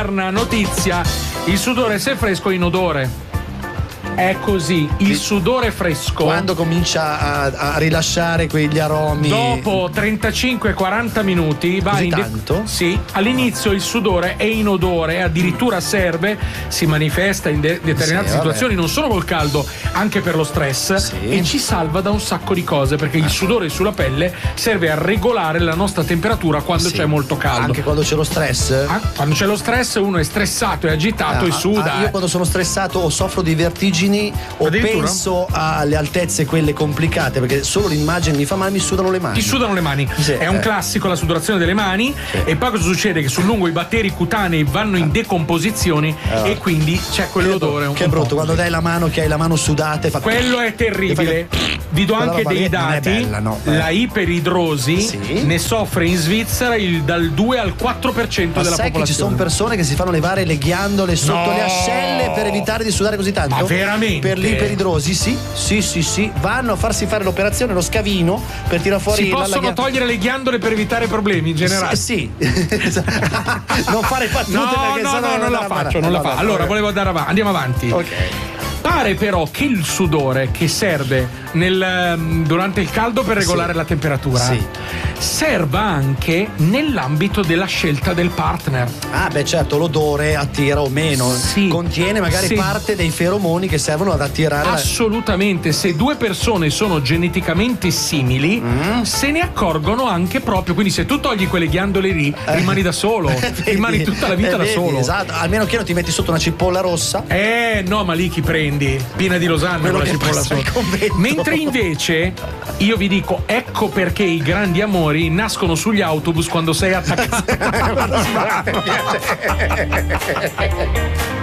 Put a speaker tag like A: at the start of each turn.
A: moderna notizia: il sudore se è fresco è inodore. È così, il sudore fresco.
B: Quando comincia a rilasciare quegli aromi.
A: Dopo 35-40 minuti va
B: Così
A: in
B: tanto?
A: Sì, all'inizio il sudore è inodore, addirittura serve, si manifesta in determinate
B: Sì,
A: situazioni, non solo col caldo, anche per lo stress,
B: Sì.
A: e ci salva da un sacco di cose, perché il sudore sulla pelle serve a regolare la nostra temperatura quando
B: Sì.
A: c'è molto caldo.
B: Anche quando c'è lo stress?
A: Quando c'è lo stress uno è stressato, è agitato e suda.
B: Io quando sono stressato o soffro di vertigini o
A: Addirittura?
B: penso alle altezze quelle complicate, perché solo l'immagine mi fa male, mi sudano le mani.
A: Ti sudano le mani,
B: Sì,
A: è un classico la sudorazione delle mani, e poi cosa succede? Che sul lungo i batteri cutanei vanno in decomposizione e quindi c'è quell'odore
B: Che brutto, quando dai la mano, che hai la mano sudata e fa.
A: Quello è terribile. Vi do
B: Quella
A: anche
B: roba
A: dei
B: lì non è
A: dati.
B: bella, no.
A: La iperidrosi
B: Sì.
A: ne soffre in Svizzera dal 2 al 4%
B: Ma
A: della
B: sai che ci sono
A: popolazione.
B: persone che si fanno levare le ghiandole sotto
A: No.
B: le ascelle per evitare di sudare così tanto?
A: Ma veramente?
B: Per l'iperidrosi, sì. Sì. Vanno a farsi fare l'operazione, lo scavino, per tirare fuori
A: Si possono togliere le ghiandole per evitare problemi in generale.
B: Sì. Non fare battute
A: No,
B: perché
A: no,
B: sennò
A: no, non la faccio, non la faccio. Allora, volevo andare avanti. Andiamo avanti.
B: Ok.
A: Pare però che il sudore che serve durante il caldo per regolare la temperatura
B: Sì.
A: serva anche nell'ambito della scelta del partner.
B: Ah, beh, certo, l'odore attira o meno.
A: Sì.
B: Contiene magari
A: Sì.
B: parte dei feromoni che servono ad attirare.
A: Assolutamente, se due persone sono geneticamente simili, se ne accorgono anche proprio. Quindi, se tu togli quelle ghiandole lì, rimani da solo, rimani tutta la vita da
B: vedi,
A: solo.
B: Esatto, almeno che non ti metti sotto una cipolla rossa.
A: No, ma lì chi prendi? Piena di Losanna con
B: Quello
A: la
B: che
A: cipolla
B: passa al
A: sopra.
B: convento.
A: Mentre invece io vi dico, ecco perché i grandi amori nascono sugli autobus quando sei attaccato.